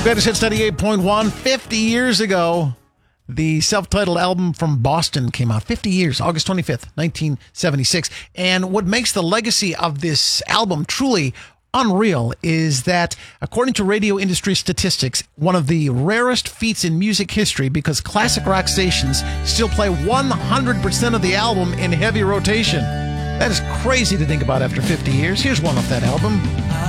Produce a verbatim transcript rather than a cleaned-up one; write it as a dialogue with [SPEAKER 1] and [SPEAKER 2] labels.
[SPEAKER 1] Greatest Hits ninety-eight point one. fifty years ago, the self-titled album from Boston came out. fifty years, August twenty-fifth, nineteen seventy-six. And what makes the legacy of this album truly unreal is that, according to radio industry statistics, one of the rarest feats in music history, because classic rock stations still play one hundred percent of the album in heavy rotation. That is crazy to think about after fifty years. Here's one off that album.